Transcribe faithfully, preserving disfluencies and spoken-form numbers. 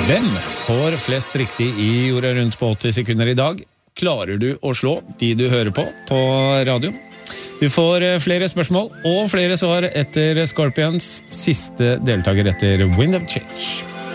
Hvem får flest riktig i jorda rundt på åtti sekunder i dag? Klarer du å slå de du hører på på radio? Du får flere spørsmål og flere svar etter Scorpions siste deltaker etter Wind of Change.